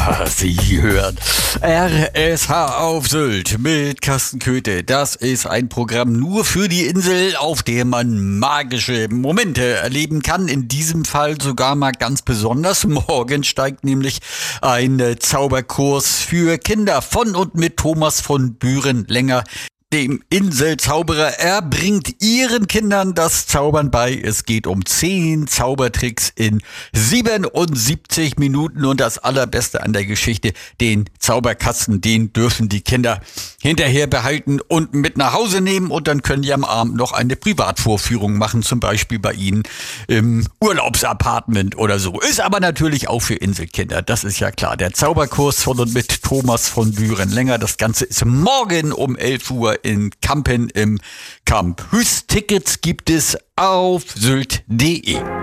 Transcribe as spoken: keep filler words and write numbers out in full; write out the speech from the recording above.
Ja, Sie hören R S H auf Sylt mit Carsten Köthe. Das ist ein Programm nur für die Insel, auf der man magische Momente erleben kann. In diesem Fall sogar mal ganz besonders. Morgen steigt nämlich ein Zauberkurs für Kinder von und mit Thomas von Büren-Länger, dem Inselzauberer. Er bringt ihren Kindern das Zaubern bei. Es geht um zehn Zaubertricks in siebenundsiebzig Minuten. Und das Allerbeste an der Geschichte, den Zauberkasten, den dürfen die Kinder hinterher behalten und mit nach Hause nehmen. Und dann können die am Abend noch eine Privatvorführung machen, zum Beispiel bei Ihnen im Urlaubsapartment oder so. Ist aber natürlich auch für Inselkinder, das ist ja klar. Der Zauberkurs von und mit Thomas von Büren-Länger. Das Ganze ist morgen um elf Uhr in Kampen im Camp Hüst. Tickets gibt es auf sylt punkt de.